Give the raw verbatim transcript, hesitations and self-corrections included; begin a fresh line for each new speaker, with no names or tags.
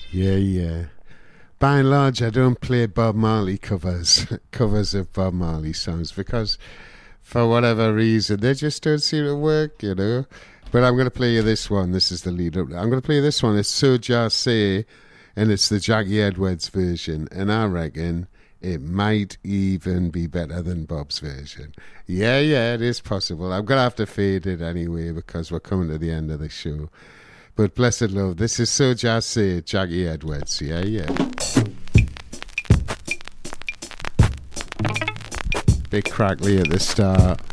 Yeah, yeah. By and large, I don't play Bob Marley covers, covers of Bob Marley songs, because for whatever reason, they just don't seem to work, you know. But I'm going to play you this one. This is the lead up. I'm going to play you this one. It's So Just Say, and it's the Jackie Edwards version. And I reckon it might even be better than Bob's version. Yeah, yeah, it is possible. I'm going to have to fade it anyway because we're coming to the end of the show. But blessed love, this is So Just Say, Jackie Edwards. Yeah, yeah. Bit crackly at the start.